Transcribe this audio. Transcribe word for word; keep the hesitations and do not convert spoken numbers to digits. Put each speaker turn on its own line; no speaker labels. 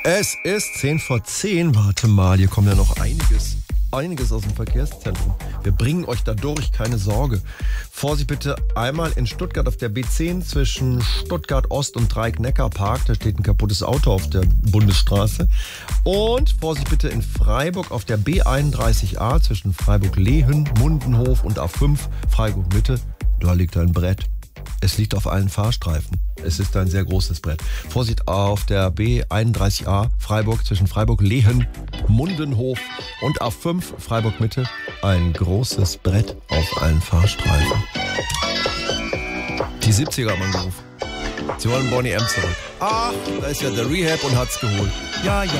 Es ist zehn vor zehn. Warte mal, hier kommt ja noch einiges. Einiges aus dem Verkehrszentrum. Wir bringen euch da durch, keine Sorge. Vorsicht bitte einmal in Stuttgart auf der B zehn zwischen Stuttgart Ost und Dreieck-Neckar-Park. Da steht ein kaputtes Auto auf der Bundesstraße. Und Vorsicht bitte in Freiburg auf der B einunddreißig a zwischen Freiburg-Lehen, Mundenhof und A fünf Freiburg-Mitte. Da liegt ein Brett. Es liegt auf allen Fahrstreifen. Es ist ein sehr großes Brett. Vorsicht auf der B einunddreißig a Freiburg zwischen Freiburg-Lehen, Mundenhof und A fünf Freiburg-Mitte. Ein großes Brett auf allen Fahrstreifen. Die siebziger haben angerufen. Sie wollen Boney M. zurück. Ach, da ist ja der Rehab und hat's geholt. Ja, ja.